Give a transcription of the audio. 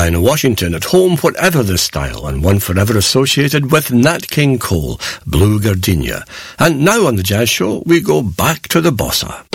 Dinah Washington at home, whatever the style, and one forever associated with Nat King Cole, Blue Gardenia. And now on the Jazz Show, we go back to the bossa.